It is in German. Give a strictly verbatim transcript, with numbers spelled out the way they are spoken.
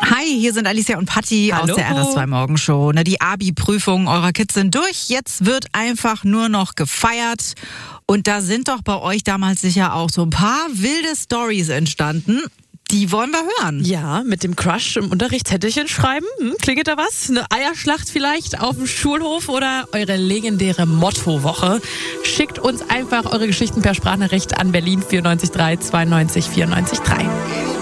Hi, hier sind Alicia und Patti Hallo. aus der R S zwei Morgenshow. Ne, die Abi-Prüfungen eurer Kids sind durch. Jetzt wird einfach nur noch gefeiert. Und da sind doch bei euch damals sicher auch so ein paar wilde Storys entstanden. Die wollen wir hören. Ja, mit dem Crush im Unterricht Zettelchen schreiben. Hm, klingelt da was? Eine Eierschlacht vielleicht auf dem Schulhof oder eure legendäre Mottowoche? Schickt uns einfach eure Geschichten per Sprachnachricht an Berlin vierundneunzig drei zweiundneunzig vierundneunzig drei.